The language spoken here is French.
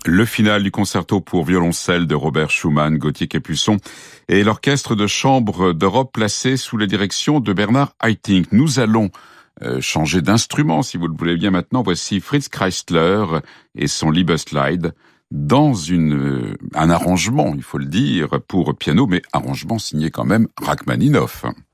Le final du concerto pour violoncelle de Robert Schumann, Gauthier Capuçon et l'orchestre de chambre d'Europe placé sous la direction de Bernard Haitink. Nous allons changer d'instrument, si vous le voulez bien maintenant. Voici Fritz Kreisler et son Liebeslied dans un arrangement, il faut le dire, pour piano, mais arrangement signé quand même Rachmaninoff.